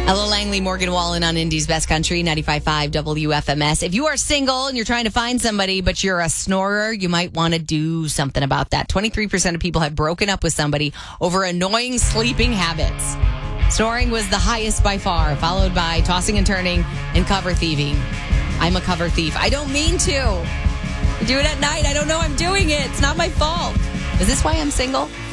Hello, Langley, Morgan Wallen on Indy's Best Country, 95.5 WFMS. If you are single and you're trying to find somebody, but you're a snorer, you might want to do something about that. 23% of people have broken up with somebody over annoying sleeping habits. Snoring was the highest by far, followed by tossing and turning and cover thieving. I'm a cover thief. I don't mean to. I do it at night. I don't know I'm doing it. It's not my fault. Is this why I'm single?